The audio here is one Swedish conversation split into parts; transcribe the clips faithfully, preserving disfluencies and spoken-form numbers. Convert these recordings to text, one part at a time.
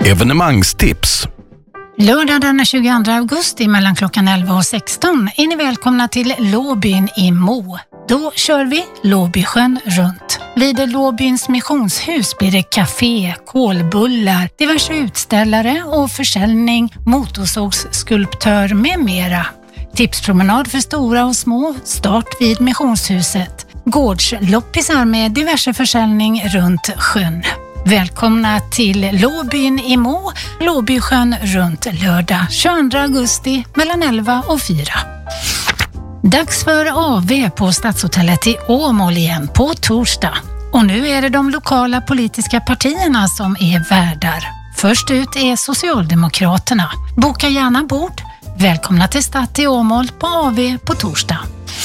Evenemangstips. Lördag den tjugoandra augusti mellan klockan elva och sexton är ni välkomna till Låbyn i Mo. Då kör vi Låbysjön runt. Vid Låbyns missionshus blir det café, kolbullar, diverse utställare och försäljning, motorsågsskulptör med mera. Tipspromenad för stora och små, start vid missionshuset. Gårdsloppisar med diverse försäljning runt sjön. Välkomna till Låbyn i Mo, Låbysjön runt lördag tjugoandra augusti mellan elva och fyra. Dags för A V på Stadshotellet i Åmål igen på torsdag. Och nu är det de lokala politiska partierna som är värdar. Först ut är Socialdemokraterna. Boka gärna bord. Välkomna till Stadt i Åmål på A V på torsdag.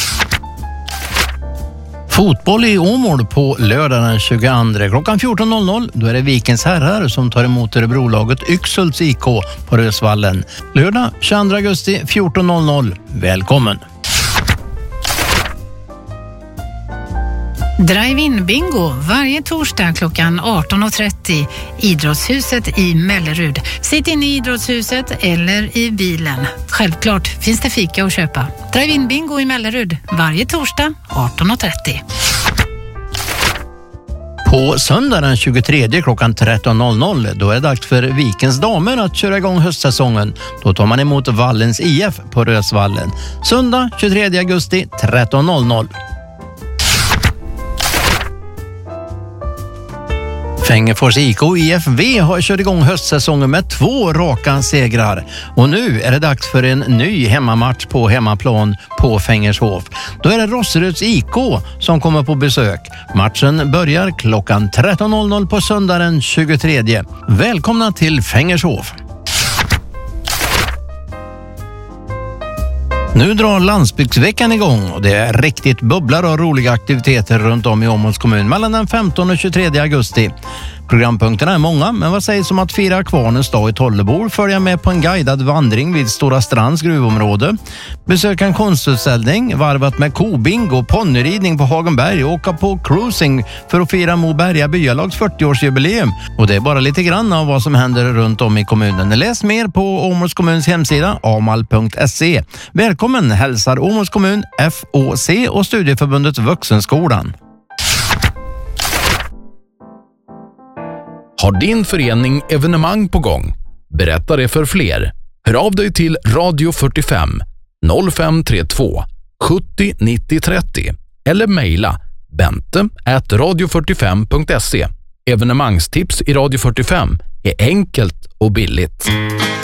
Fotboll i Åmål på lördag den tjugoandra klockan fjorton noll noll. Då är det Vikens herrar som tar emot Örebrolaget Yxhults I K på Rösvallen. Lördag tjugoandra augusti fjorton noll noll. Välkommen! Drive-in bingo varje torsdag klockan arton och trettio. Idrottshuset i Mellerud. Sitt in i idrottshuset eller i bilen. Självklart finns det fika att köpa. Drive-in bingo i Mellerud varje torsdag arton och trettio. På söndag den tjugotredje klockan tretton noll noll då är det dags för Vikens damer att köra igång höstsäsongen. Då tar man emot Vallens I F på Rösvallen. Söndag tjugotredje augusti tretton noll noll. Fängefors I K I F V har kört igång höstsäsongen med två raka segrar. Och nu är det dags för en ny hemmamatch på hemmaplan på Fängershof. Då är det Rosseröds I K som kommer på besök. Matchen börjar klockan tretton noll noll på söndag den tjugotredje. Välkomna till Fängershof! Nu drar landsbygdsveckan igång och det är riktigt bubblar och roliga aktiviteter runt om i Åmåls kommun mellan den femtonde och tjugotredje augusti. Programpunkterna är många, men vad sägs om att fira Kvarnens dag i Tollebor, följa med på en guidad vandring vid Stora Strands gruvområde, besöka en konstutställning, varvat med kobingo, ponnyridning på Hagenberg och åka på cruising för att fira Moberga byalags fyrtioårsjubileum. Och det är bara lite grann av vad som händer runt om i kommunen. Läs mer på Åmåls kommuns hemsida amal punkt se. Välkommen hälsar Åmåls kommun, F O C och Studieförbundet Vuxenskolan. Har din förening evenemang på gång? Berätta det för fler. Hör av dig till Radio fyrtiofem noll fem tre två sjuttio nittio trettio eller mejla bente at radio fyrtiofem punkt se. Evenemangstips i Radio fyrtiofem är enkelt och billigt.